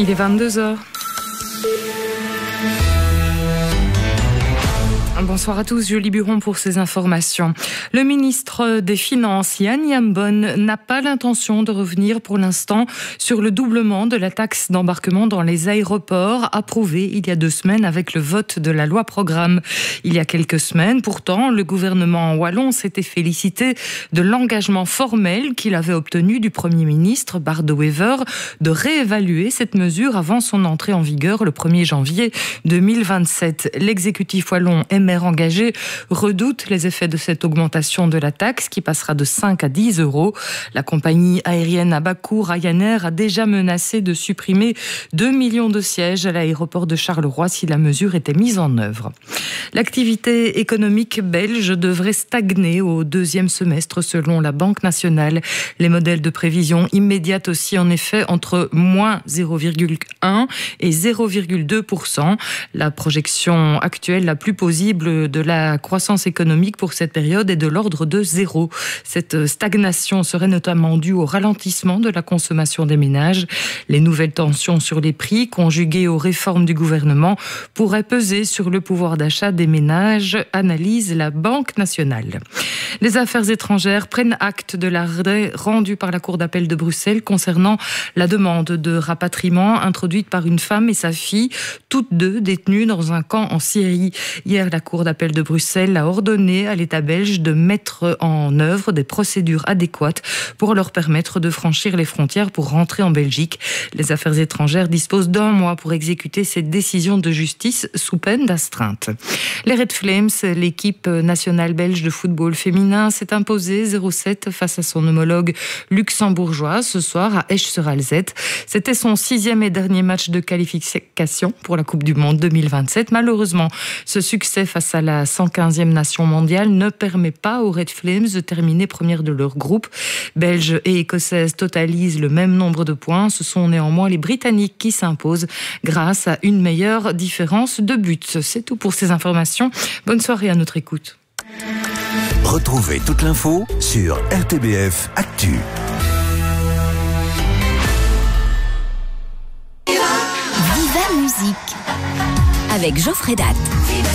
Il est 22h. Bonsoir à tous, Julie Buron pour ces informations. Le ministre des Finances, Yann Yambon, n'a pas l'intention de revenir pour l'instant sur le doublement de la taxe d'embarquement dans les aéroports, approuvé il y a 2 semaines avec le vote de la loi programme. Il y a quelques semaines, pourtant, le gouvernement wallon s'était félicité de l'engagement formel qu'il avait obtenu du Premier ministre, Bart De Wever, de réévaluer cette mesure avant son entrée en vigueur le 1er janvier 2027. L'exécutif wallon engagés redoutent les effets de cette augmentation de la taxe qui passera de 5 à 10 euros. La compagnie aérienne à bas coût Ryanair a déjà menacé de supprimer 2 millions de sièges à l'aéroport de Charleroi si la mesure était mise en œuvre. L'activité économique belge devrait stagner au 2e semestre selon la Banque nationale. Les modèles de prévision immédiate aussi en effet entre moins 0,1 et 0,2%. La projection actuelle la plus possible de la croissance économique pour cette période est de l'ordre de 0. Cette stagnation serait notamment due au ralentissement de la consommation des ménages. Les nouvelles tensions sur les prix, conjuguées aux réformes du gouvernement, pourraient peser sur le pouvoir d'achat des ménages, analyse la Banque nationale. Les affaires étrangères prennent acte de l'arrêt rendu par la Cour d'appel de Bruxelles concernant la demande de rapatriement introduite par une femme et sa fille, toutes deux détenues dans un camp en Syrie. Hier, la Cour d'appel de Bruxelles a ordonné à l'État belge de mettre en œuvre des procédures adéquates pour leur permettre de franchir les frontières pour rentrer en Belgique. Les affaires étrangères disposent d'1 mois pour exécuter cette décision de justice sous peine d'astreinte. Les Red Flames, l'équipe nationale belge de football féminin, s'est imposée 0-7 face à son homologue luxembourgeois ce soir à Esch-sur-Alzette. C'était son 6e et dernier match de qualification pour la Coupe du Monde 2027. Malheureusement, ce succès face à la 115e nation mondiale ne permet pas aux Red Flames de terminer première de leur groupe. Belges et Écossaises totalisent le même nombre de points. Ce sont néanmoins les Britanniques qui s'imposent grâce à une meilleure différence de but. C'est tout pour ces informations. Bonne soirée à notre écoute. Retrouvez toute l'info sur RTBF Actu. Viva Musique avec Geoffrey Datt.